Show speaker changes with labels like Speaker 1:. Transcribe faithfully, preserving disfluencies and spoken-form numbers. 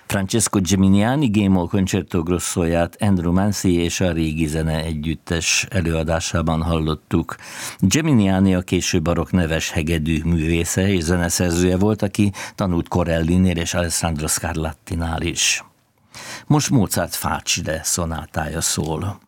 Speaker 1: Francesco Geminiani G-moll Concerto Grossóját Andrew Mancy és a Régi Zene Együttes előadásában hallottuk. Geminiani a késő barokk neves hegedű művésze és zeneszerzője volt, aki tanult Corellinél és Alessandro Scarlattinál is. Most Mozart Facile szonátája szól.